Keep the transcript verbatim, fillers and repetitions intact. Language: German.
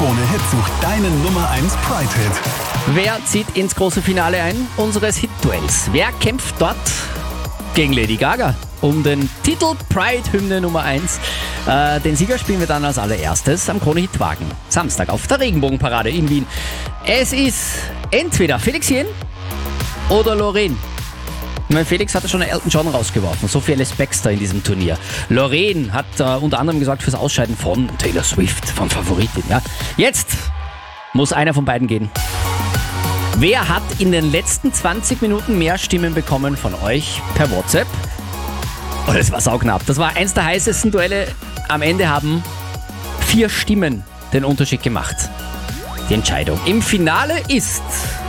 Krone-Hit sucht deinen Nummer eins Pride-Hit. Wer zieht ins große Finale ein unseres Hit-Duells? Wer kämpft dort gegen Lady Gaga um den Titel Pride-Hymne Nummer eins? Äh, den Sieger spielen wir dann als allererstes am Krone-Hit-Wagen. Samstag auf der Regenbogenparade in Wien. Es ist entweder Felix Jen oder Loreen. Ich meine, Felix hatte schon Elton John rausgeworfen, so viel Alice Baxter in diesem Turnier. Loreen hat äh, unter anderem gesagt fürs Ausscheiden von Taylor Swift, von Favoritin. Ja. Jetzt muss einer von beiden gehen. Wer hat in den letzten zwanzig Minuten mehr Stimmen bekommen von euch per WhatsApp? Oh, das war sauknapp. Das war eins der heißesten Duelle. Am Ende haben vier Stimmen den Unterschied gemacht. Die Entscheidung im Finale ist...